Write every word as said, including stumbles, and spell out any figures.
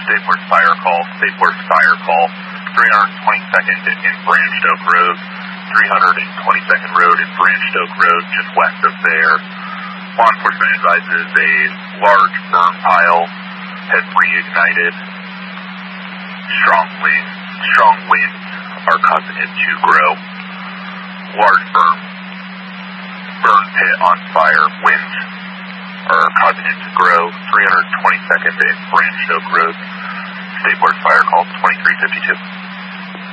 State Forest Fire Call, State Forest Fire Call, three hundred twenty-second in Branched Oak Road, three hundred twenty-second Road and Branched Oak Road, just west of there. Law enforcement advises a large burn pile has reignited. Strong wind, strong winds are causing it to grow. Large burn, burn pit on fire. Winds are causing it to grow. three hundred twenty-second and Branched Oak Road. State Forest Fire Call twenty-three fifty-two.